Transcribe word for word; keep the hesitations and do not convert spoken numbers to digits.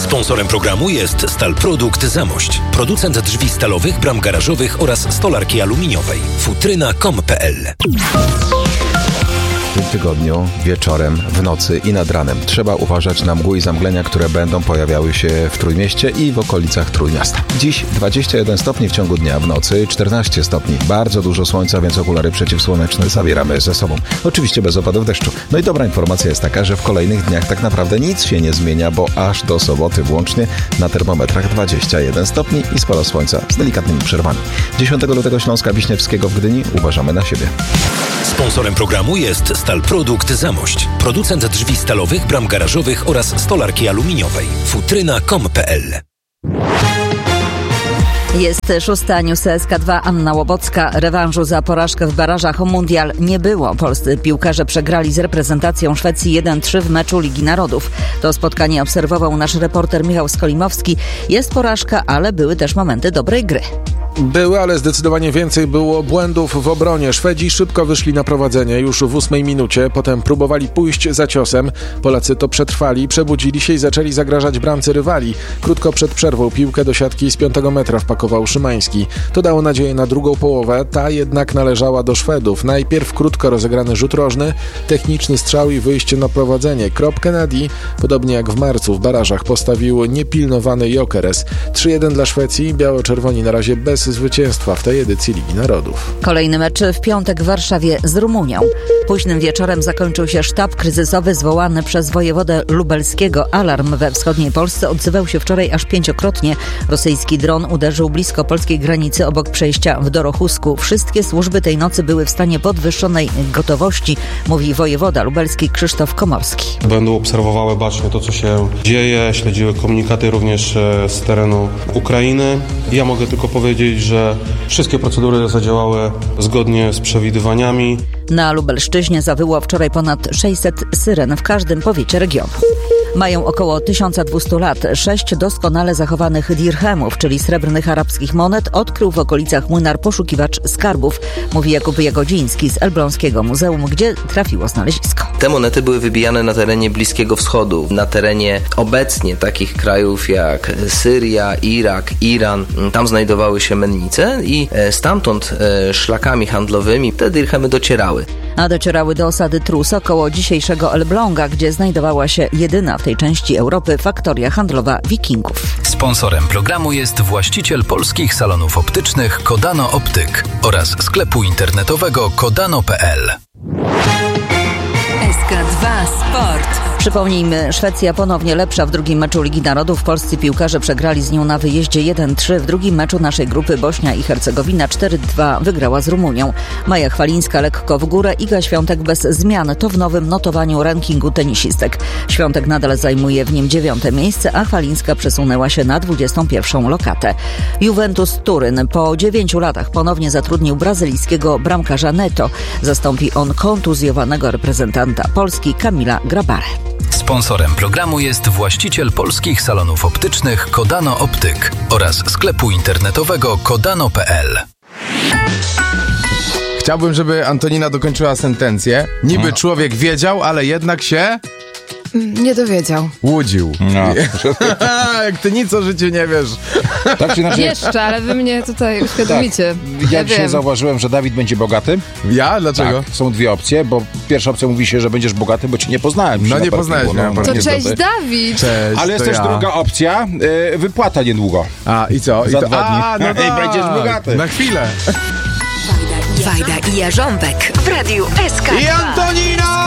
Sponsorem programu jest Stalprodukt Zamość, producent drzwi stalowych, bram garażowych oraz stolarki aluminiowej. futryna kropka com kropka p l. W tym tygodniu, wieczorem, w nocy i nad ranem trzeba uważać na mgły i zamglenia, które będą pojawiały się w Trójmieście i w okolicach Trójmiasta. Dziś dwadzieścia jeden stopni w ciągu dnia, w nocy czternaście stopni. Bardzo dużo słońca, więc okulary przeciwsłoneczne zabieramy ze sobą. Oczywiście bez opadów deszczu. No i dobra informacja jest taka, że w kolejnych dniach tak naprawdę nic się nie zmienia, bo aż do soboty włącznie na termometrach dwadzieścia jeden stopni i sporo słońca z delikatnymi przerwami. dziesiątego lutego Śląska Wiśniewskiego w Gdyni. Uważamy na siebie. Sponsorem programu jest Stalprodukt Zamość, producent drzwi stalowych, bram garażowych oraz stolarki aluminiowej. futryna kropka com kropka p l. Jest szósta, News S K dwa, Anna Łobocka. Rewanżu za porażkę w barażach o mundial nie było. Polscy piłkarze przegrali z reprezentacją Szwecji jeden trzy w meczu Ligi Narodów. To spotkanie obserwował nasz reporter Michał Skolimowski. Jest porażka, ale były też momenty dobrej gry. Były, ale zdecydowanie więcej było błędów w obronie. Szwedzi szybko wyszli na prowadzenie już w ósmej minucie, potem próbowali pójść za ciosem. Polacy to przetrwali, przebudzili się i zaczęli zagrażać bramce rywali. Krótko przed przerwą piłkę do siatki z piątego metra wpakował Szymański. To dało nadzieję na drugą połowę, ta jednak należała do Szwedów. Najpierw krótko rozegrany rzut rożny, techniczny strzał i wyjście na prowadzenie. Kropkę na D, podobnie jak w marcu w barażach, postawił niepilnowany Gyökeres. trzy jeden dla Szwecji, biało-czerwoni na razie bez zwycięstwa w tej edycji Ligi Narodów. Kolejny mecz w piątek w Warszawie z Rumunią. Późnym wieczorem zakończył się sztab kryzysowy zwołany przez wojewodę lubelskiego. Alarm we wschodniej Polsce odzywał się wczoraj aż pięciokrotnie. Rosyjski dron uderzył blisko polskiej granicy obok przejścia w Dorochusku. Wszystkie służby tej nocy były w stanie podwyższonej gotowości, mówi wojewoda lubelski Krzysztof Komorski. Będą obserwowały bacznie to, co się dzieje, śledziły komunikaty również z terenu Ukrainy. Ja mogę tylko powiedzieć, że wszystkie procedury zadziałały zgodnie z przewidywaniami. Na Lubelszczyźnie zawyło wczoraj ponad sześćset syren w każdym powiecie regionu. Mają około tysiąc dwieście lat. Sześć doskonale zachowanych dirhemów, czyli srebrnych arabskich monet, odkrył w okolicach Młynar poszukiwacz skarbów, mówi Jakub Jagodziński z Elbląskiego Muzeum, gdzie trafiło znalezisko. Te monety były wybijane na terenie Bliskiego Wschodu, na terenie obecnie takich krajów jak Syria, Irak, Iran. Tam znajdowały się mennice i stamtąd szlakami handlowymi te dirhemy docierały. A docierały do osady Trus około dzisiejszego Elbląga, gdzie znajdowała się jedyna w tej części Europy faktoria handlowa Wikingów. Sponsorem programu jest właściciel polskich salonów optycznych Kodano Optyk oraz sklepu internetowego kodano kropka p l. S K dwa Sport. Przypomnijmy, Szwecja ponownie lepsza w drugim meczu Ligi Narodów. Polscy piłkarze przegrali z nią na wyjeździe jeden trzy. W drugim meczu naszej grupy Bośnia i Hercegowina cztery dwa wygrała z Rumunią. Maja Chwalińska lekko w górę, Iga Świątek bez zmian. To w nowym notowaniu rankingu tenisistek. Świątek nadal zajmuje w nim dziewiąte miejsce, a Chwalińska przesunęła się na dwudziestą pierwszą lokatę. Juventus Turyn po dziewięciu latach ponownie zatrudnił brazylijskiego bramkarza Neto. Zastąpi on kontuzjowanego reprezentanta Polski Kamila Grabarę. Sponsorem programu jest właściciel polskich salonów optycznych Kodano Optyk oraz sklepu internetowego kodano kropka p l. Chciałbym, żeby Antonina dokończyła sentencję. Niby no. Człowiek wiedział, ale jednak się... Nie dowiedział. Łudził. No. Jak ty nic o życiu nie wiesz. Tak czy inaczej... Jeszcze, ale wy mnie tutaj uświadomicie. Tak. Ja, ja dzisiaj wiem. zauważyłem, że Dawid będzie bogaty. Ja? Dlaczego? Tak, są dwie opcje, bo pierwsza opcja mówi się, że będziesz bogaty, bo cię nie poznałem. No nie poznałeś mnie. No, to cześć dobry. Dawid. Cześć, ale jest też ja. druga opcja, yy, wypłata niedługo. A i co? I Za to, dwa dni. A, no i będziesz bogaty. Na chwilę. Wajda i Jarząbek w radiu S K dwa. I Antonina!